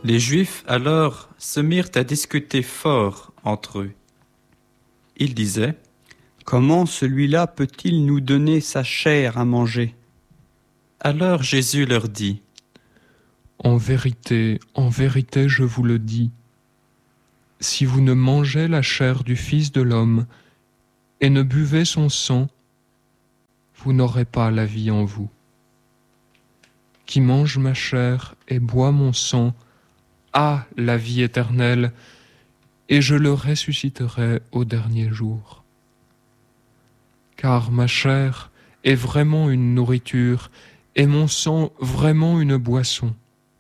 Les Juifs alors se mirent à discuter fort entre eux. Ils disaient : « Comment celui-là peut-il nous donner sa chair à manger ?» Alors Jésus leur dit : en vérité, je vous le dis, si vous ne mangez la chair du Fils de l'homme et ne buvez son sang, vous n'aurez pas la vie en vous. Qui mange ma chair et boit mon sang a la vie éternelle, et je le ressusciterai au dernier jour. Car ma chair est vraiment une nourriture, et mon sang vraiment une boisson.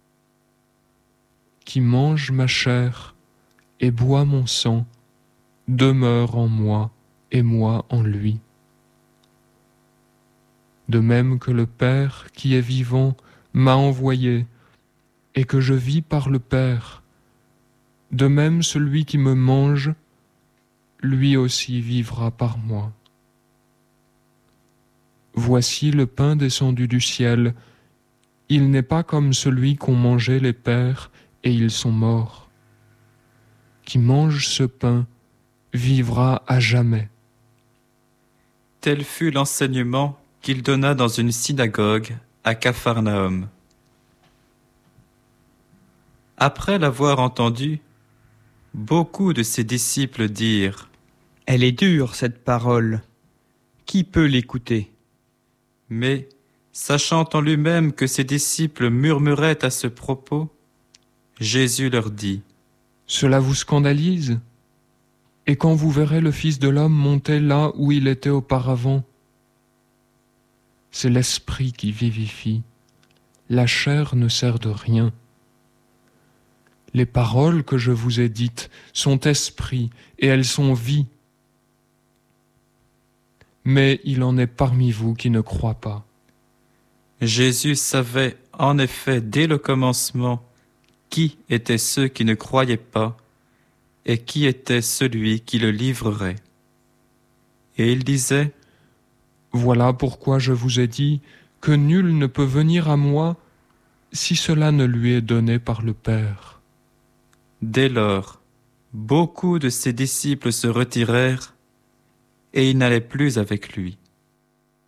Qui mange ma chair et boit mon sang demeure en moi et moi en lui. De même que le Père qui est vivant m'a envoyé et que je vis par le Père, de même celui qui me mange, lui aussi vivra par moi. Voici le pain descendu du ciel, il n'est pas comme celui qu'ont mangé les pères et ils sont morts. Qui mange ce pain vivra à jamais. Tel fut l'enseignement qu'il donna dans une synagogue à Capharnaüm. Après l'avoir entendu, beaucoup de ses disciples dirent : « Elle est dure, cette parole. Qui peut l'écouter ?» Mais, sachant en lui-même que ses disciples murmuraient à ce propos, Jésus leur dit : Cela vous scandalise ? Et quand vous verrez le Fils de l'homme monter là où il était auparavant, c'est l'esprit qui vivifie, la chair ne sert de rien. Les paroles que je vous ai dites sont esprit et elles sont vie. Mais il en est parmi vous qui ne croient pas. Jésus savait en effet dès le commencement qui étaient ceux qui ne croyaient pas et qui était celui qui le livrerait. Et il disait : Voilà pourquoi je vous ai dit que nul ne peut venir à moi si cela ne lui est donné par le Père. Dès lors, beaucoup de ses disciples se retirèrent et ils n'allaient plus avec lui.